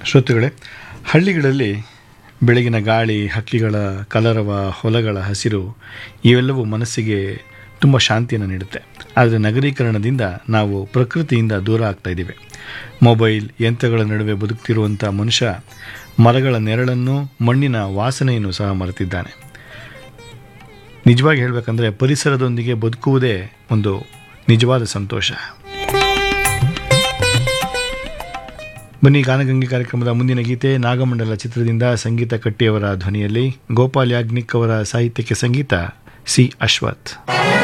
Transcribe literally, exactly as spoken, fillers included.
ಶ್ರೋತೃಗಳೇ, ಹಳ್ಳಿಗಳಲ್ಲಿ ಬೆಳಗಿನ ಗಾಳಿ, ಹಕ್ಕಿಗಳ ಕಲರವ, ಹೊಲಗಳ ಹಸಿರು ಇವೆಲ್ಲವೂ ಮನಸ್ಸಿಗೆ ತುಂಬ ಶಾಂತಿಯನ್ನು ನೀಡುತ್ತೆ. ಆದರೆ ನಗರೀಕರಣದಿಂದ ನಾವು ಪ್ರಕೃತಿಯಿಂದ ದೂರ ಆಗ್ತಾ ಇದ್ದೀವಿ. ಮೊಬೈಲ್, ಯಂತ್ರಗಳ ನಡುವೆ ಬದುಕ್ತಿರುವಂಥ ಮನುಷ್ಯ ಮರಗಳ ನೆರಳನ್ನು, ಮಣ್ಣಿನ ವಾಸನೆಯನ್ನು ಸಹ ಮರೆತಿದ್ದಾನೆ. ನಿಜವಾಗಿ ಹೇಳಬೇಕಂದ್ರೆ ಪರಿಸರದೊಂದಿಗೆ ಬದುಕುವುದೇ ಒಂದು ನಿಜವಾದ ಸಂತೋಷ. ಬನ್ನಿ, ಗಾನಗಂಗೆ ಕಾರ್ಯಕ್ರಮದ ಮುಂದಿನ ಗೀತೆ ನಾಗಮಂಡಲ ಚಿತ್ರದಿಂದ ಸಂಗೀತ ಕಟ್ಟಿಯವರ ಧ್ವನಿಯಲ್ಲಿ, ಗೋಪಾಲ್ ಯಾಜ್ಞಿಕ್ ಅವರ ಸಾಹಿತ್ಯಕ್ಕೆ ಸಂಗೀತ ಸಿ ಅಶ್ವಥ್.